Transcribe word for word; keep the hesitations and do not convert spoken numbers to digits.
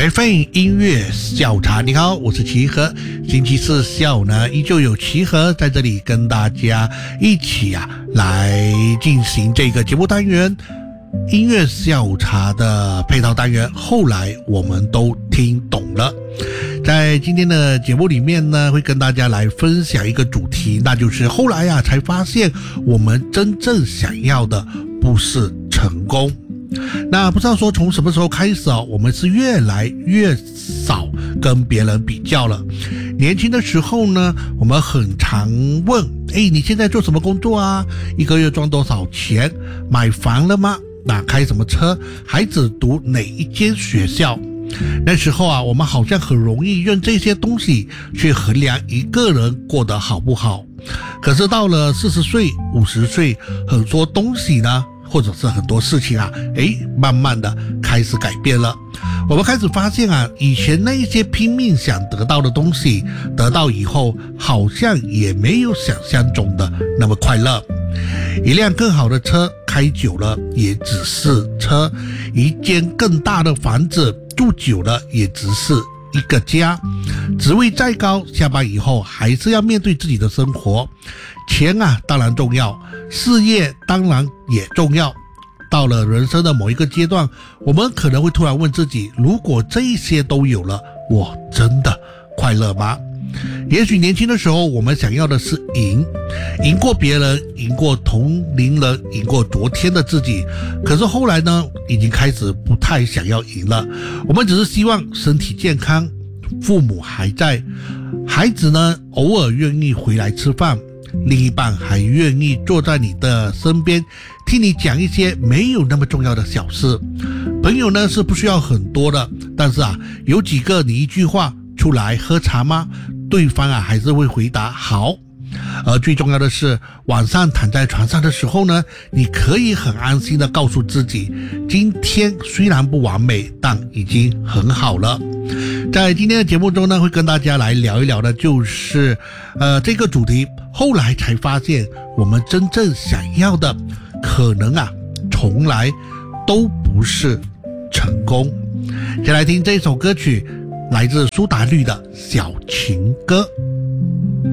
F M 音乐下午茶，你好，我是齐和。星期四下午呢，依旧有齐和在这里跟大家一起啊来进行这个节目单元音乐下午茶的配套单元。后来我们都听懂了。在今天的节目里面呢，会跟大家来分享一个主题，那就是后来啊才发现我们真正想要的不是成功。那不知道说从什么时候开始啊，我们是越来越少跟别人比较了。年轻的时候呢，我们很常问，诶，你现在做什么工作啊？一个月赚多少钱？买房了吗？那开什么车？孩子读哪一间学校？那时候啊，我们好像很容易用这些东西去衡量一个人过得好不好。可是到了四十岁、五十岁，很多东西呢，或者是很多事情啊，诶，慢慢的开始改变了。我们开始发现啊，以前那一些拼命想得到的东西，得到以后好像也没有想象中的那么快乐。一辆更好的车开久了也只是车，一间更大的房子住久了也只是一个家。职位再高，下班以后还是要面对自己的生活。钱啊当然重要，事业当然也重要。到了人生的某一个阶段，我们可能会突然问自己，如果这一些都有了，我真的快乐吗？也许年轻的时候我们想要的是赢，赢过别人，赢过同龄人，赢过昨天的自己。可是后来呢，已经开始不太想要赢了。我们只是希望身体健康，父母还在，孩子呢偶尔愿意回来吃饭，另一半还愿意坐在你的身边听你讲一些没有那么重要的小事。朋友呢是不需要很多的，但是啊，有几个你一句话出来喝茶吗？对方啊还是会回答好。而最重要的是，晚上躺在床上的时候呢，你可以很安心的告诉自己，今天虽然不完美，但已经很好了。在今天的节目中呢，会跟大家来聊一聊的就是呃这个主题，后来才发现我们真正想要的可能啊从来都不是成功。先来听这首歌曲，来自苏打绿的小情歌。